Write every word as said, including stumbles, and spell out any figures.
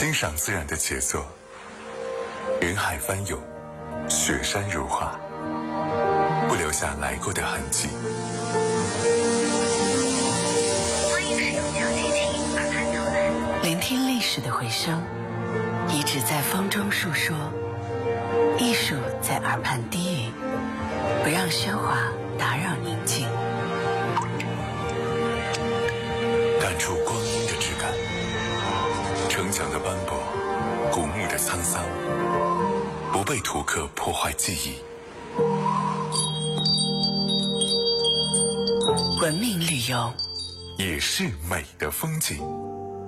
欣赏自然的杰作，云海翻涌，雪山如画，不留下来过的痕迹。 欢迎使用小提琴耳畔导览， 聆听历史的回声，遗址在风中述说，艺术在耳畔低语，不让喧哗打扰宁静， 感触光阴的质感，城墙的斑驳，古墓的沧桑，不被图刻破坏记忆。 文明旅游也是美的风景。